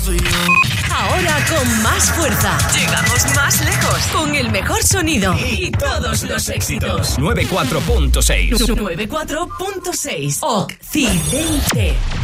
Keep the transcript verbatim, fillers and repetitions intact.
Ahora con más fuerza. Llegamos más lejos. Con el mejor sonido. Y todos los éxitos. noventa y cuatro punto seis. noventa y cuatro punto seis. Occidente.